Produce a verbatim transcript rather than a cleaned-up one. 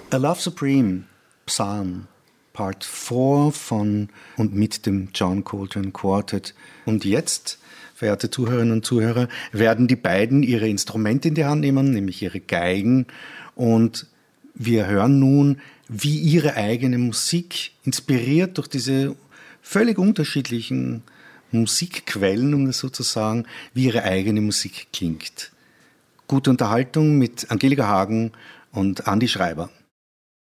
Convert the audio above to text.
A Love Supreme, Psalm, Part vier von und mit dem John Coltrane Quartet. Und jetzt, verehrte Zuhörerinnen und Zuhörer, werden die beiden ihre Instrumente in die Hand nehmen, nämlich ihre Geigen. Und wir hören nun, wie ihre eigene Musik, inspiriert durch diese völlig unterschiedlichen Musikquellen, um das so zu sagen, wie ihre eigene Musik klingt. Gute Unterhaltung mit Angelika Hagen und Andi Schreiber.